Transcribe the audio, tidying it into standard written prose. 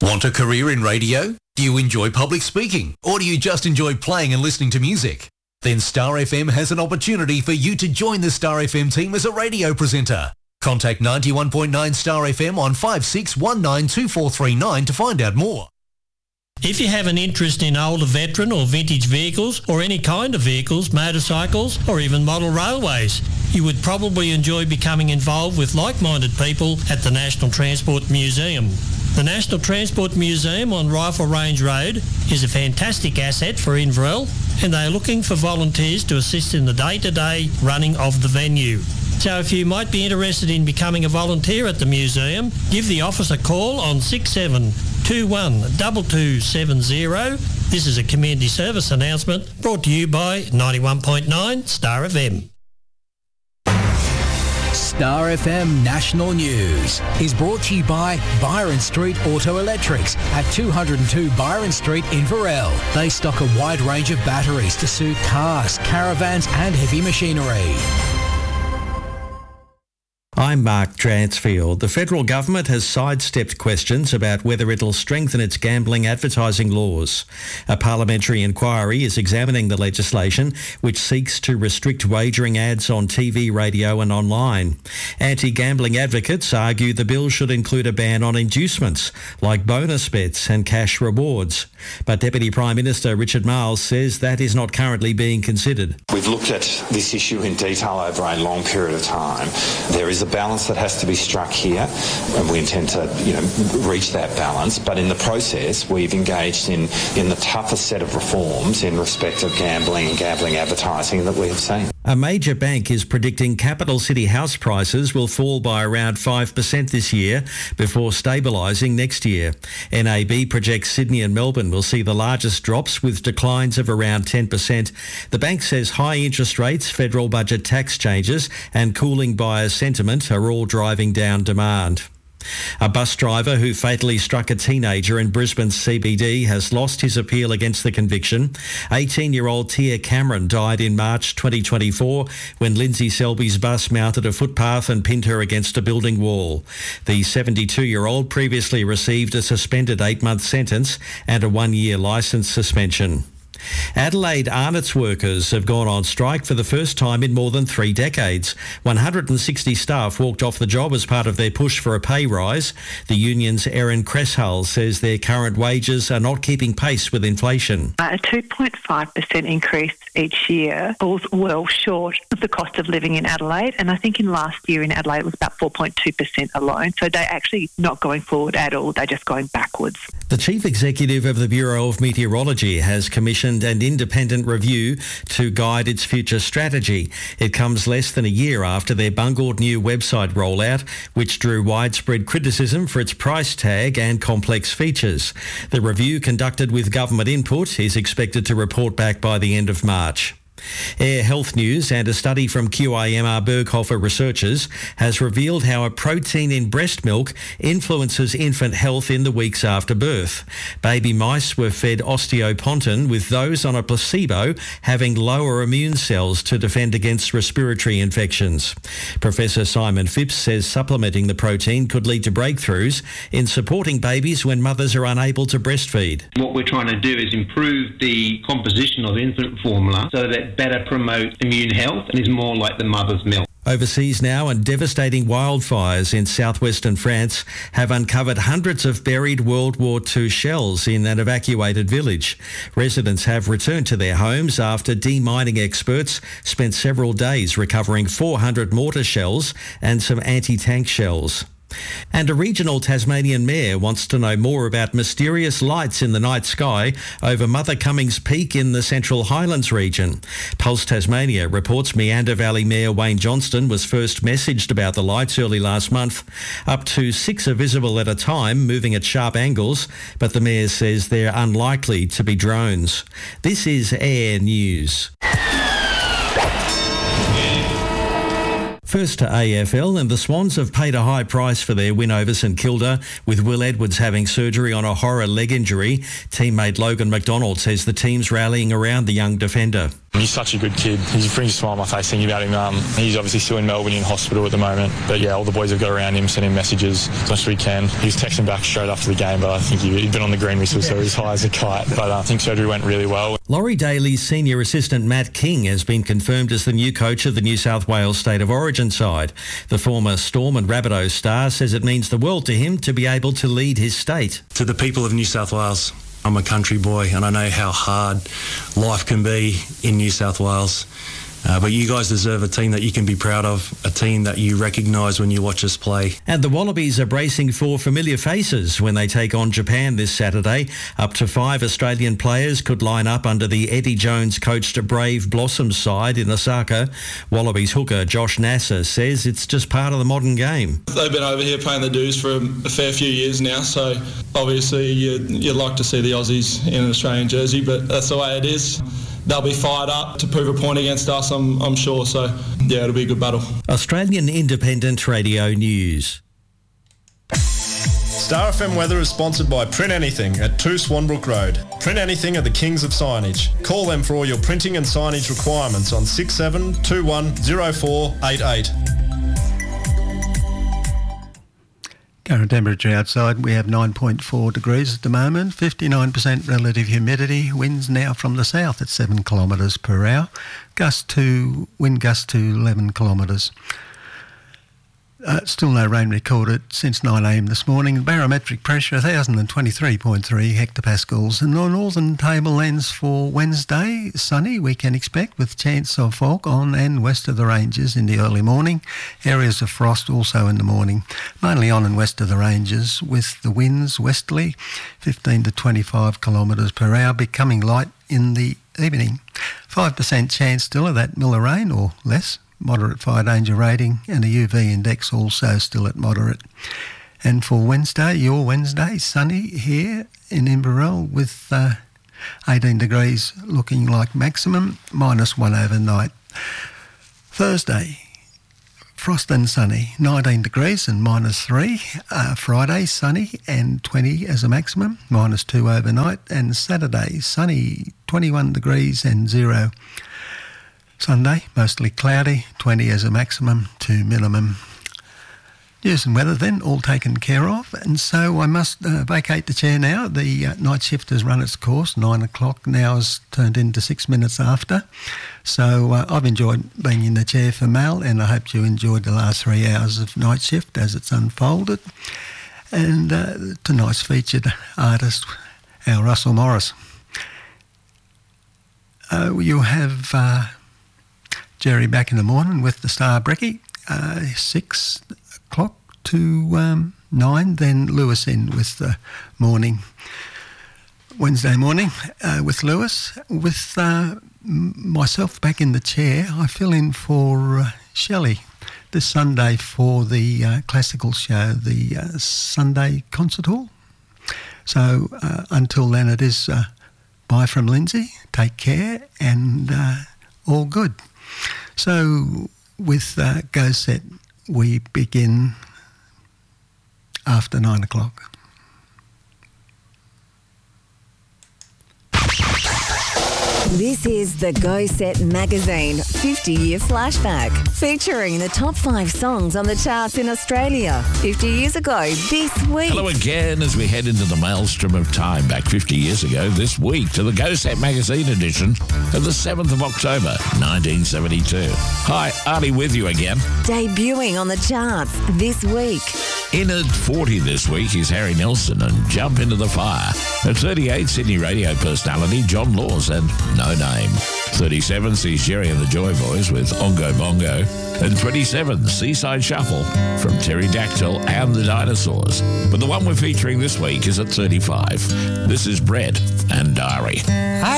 Want a career in radio? Do you enjoy public speaking? Or do you just enjoy playing and listening to music? Then Star FM has an opportunity for you to join the Star FM team as a radio presenter. Contact 91.9 Star FM on 56192439 to find out more. If you have an interest in older veteran or vintage vehicles or any kind of vehicles, motorcycles or even model railways, you would probably enjoy becoming involved with like-minded people at the National Transport Museum. The National Transport Museum on Rifle Range Road is a fantastic asset for Inverell, and they are looking for volunteers to assist in the day-to-day running of the venue. So if you might be interested in becoming a volunteer at the museum, give the office a call on 67212270. This is a community service announcement brought to you by 91.9 Star FM. Star FM National News is brought to you by Byron Street Auto Electrics at 202 Byron Street, Inverell. They stock a wide range of batteries to suit cars, caravans and heavy machinery. I'm Mark Dransfield. The federal government has sidestepped questions about whether it'll strengthen its gambling advertising laws. A parliamentary inquiry is examining the legislation which seeks to restrict wagering ads on TV, radio and online. Anti-gambling advocates argue the bill should include a ban on inducements like bonus bets and cash rewards. But Deputy Prime Minister Richard Marles says that is not currently being considered. We've looked at this issue in detail over a long period of time. There is a balance that has to be struck here, and we intend to, reach that balance. But in the process, we've engaged in the toughest set of reforms in respect of gambling and gambling advertising that we have seen. A major bank is predicting capital city house prices will fall by around 5% this year before stabilising next year. NAB projects Sydney and Melbourne will see the largest drops with declines of around 10%. The bank says high interest rates, federal budget tax changes and cooling buyer sentiment are all driving down demand. A bus driver who fatally struck a teenager in Brisbane's CBD has lost his appeal against the conviction. 18-year-old Tia Cameron died in March 2024 when Lindsay Selby's bus mounted a footpath and pinned her against a building wall. The 72-year-old previously received a suspended 8-month sentence and a 1-year licence suspension. Adelaide Arnott's workers have gone on strike for the first time in more than 3 decades. 160 staff walked off the job as part of their push for a pay rise. The union's Erin Cresshull says their current wages are not keeping pace with inflation. A 2.5% increase each year falls well short of the cost of living in Adelaide, and I think in last year in Adelaide it was about 4.2% alone. So they're actually not going forward at all, they're just going backwards. The Chief Executive of the Bureau of Meteorology has commissioned an independent review to guide its future strategy. It comes less than a year after their bungled new website rollout, which drew widespread criticism for its price tag and complex features. The review, conducted with government input, is expected to report back by the end of March. Air Health News and a study from QIMR Berghofer researchers has revealed how a protein in breast milk influences infant health in the weeks after birth. Baby mice were fed osteopontin, with those on a placebo having lower immune cells to defend against respiratory infections. Professor Simon Phipps says supplementing the protein could lead to breakthroughs in supporting babies when mothers are unable to breastfeed. What we're trying to do is improve the composition of infant formula so that better promote immune health and is more like the mother's milk. Overseas now, and devastating wildfires in southwestern France have uncovered hundreds of buried World War II shells in an evacuated village. Residents have returned to their homes after demining experts spent several days recovering 400 mortar shells and some anti-tank shells. And a regional Tasmanian mayor wants to know more about mysterious lights in the night sky over Mother Cummings Peak in the Central Highlands region. Pulse Tasmania reports Meander Valley Mayor Wayne Johnston was first messaged about the lights early last month. Up to 6 are visible at a time, moving at sharp angles, but the mayor says they're unlikely to be drones. This is Air News. First to AFL, and the Swans have paid a high price for their win over St Kilda, with Will Edwards having surgery on a horror leg injury. Teammate Logan McDonald says the team's rallying around the young defender. He's such a good kid. He brings a smile on my face thinking about him. He's obviously still in Melbourne in hospital at the moment. But yeah, all the boys have got around him, sending messages as much as we can. He was texting back straight after the game, but I think he'd been on the green whistle, so he was high as a kite. But I think surgery went really well. Laurie Daly's senior assistant Matt King has been confirmed as the new coach of the New South Wales State of Origin side. The former Storm and Rabbitohs star says it means the world to him to be able to lead his state. To the people of New South Wales, I'm a country boy and I know how hard life can be in New South Wales. But you guys deserve a team that you can be proud of, a team that you recognise when you watch us play. And the Wallabies are bracing for familiar faces when they take on Japan this Saturday. Up to 5 Australian players could line up under the Eddie Jones-coached Brave Blossoms side in Osaka. Wallabies hooker Josh Nasser says it's just part of the modern game. They've been over here paying the dues for a fair few years now, so obviously you'd like to see the Aussies in an Australian jersey, but that's the way it is. They'll be fired up to prove a point against us, I'm sure. So, yeah, it'll be a good battle. Australian Independent Radio News. Star FM weather is sponsored by Print Anything at 2 Swanbrook Road. Print Anything are the kings of signage. Call them for all your printing and signage requirements on 67210488. Current temperature outside, we have 9.4 degrees at the moment, 59% relative humidity, winds now from the south at 7 kilometres per hour, wind gust to 11 kilometres. Still no rain recorded since 9am this morning. Barometric pressure 1,023.3 hectopascals. And the northern tablelands for Wednesday, sunny we can expect with chance of fog on and west of the ranges in the early morning. Areas of frost also in the morning, mainly on and west of the ranges with the winds westerly 15 to 25 kilometres per hour, becoming light in the evening. 5% chance still of that Miller rain or less. Moderate fire danger rating and a UV index also still at moderate. And for Wednesday, your Wednesday, sunny here in Inverell with 18 degrees looking like maximum, -1 overnight. Thursday, frost and sunny, 19 degrees and -3. Friday, sunny and 20 as a maximum, -2 overnight. And Saturday, sunny, 21 degrees and 0. Sunday, mostly cloudy, 20 as a maximum to minimum. News and weather then, all taken care of. And so I must vacate the chair now. The night shift has run its course. 9 o'clock now has turned into 6 minutes after. So I've enjoyed being in the chair for Mal, and I hope you enjoyed the last 3 hours of night shift as it's unfolded. And tonight's featured artist, our Russell Morris. You have Jerry back in the morning with the Star Brekkie, 6 o'clock to 9. Then Lewis in with the morning, Wednesday morning with Lewis. With myself back in the chair, I fill in for Shelley this Sunday for the classical show, the Sunday Concert Hall. So until then it is bye from Lindsay, take care and all good. So with Go Set, we begin after 9 o'clock. This is the Go Set Magazine 50-year flashback, featuring the top 5 songs on the charts in Australia 50 years ago this week. Hello again as we head into the maelstrom of time back 50 years ago this week to the Go Set Magazine edition of the 7th of October 1972. Hi, Arnie with you again. Debuting on the charts this week. In at 40 this week is Harry Nilsson and Jump Into the Fire. At 38, Sydney radio personality John Laws and No Name. 37 sees Jerry and the Joy Boys with Ongo Bongo. And 27, Seaside Shuffle from Terry Dactyl and the Dinosaurs. But the one we're featuring this week is at 35. This is Bread and Diary.